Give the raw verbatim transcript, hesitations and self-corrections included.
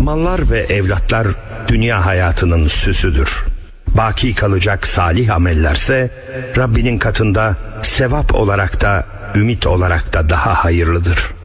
Mallar ve evlatlar dünya hayatının süsüdür. Baki kalacak salih amellerse Rabbinin katında sevap olarak da ümit olarak da daha hayırlıdır.